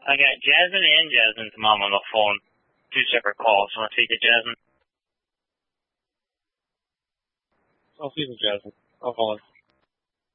I got Jasmine and Jasmine's mom on the phone. Two separate calls. Want to speak to Jasmine? I'll speak with Jasmine. I'll call her.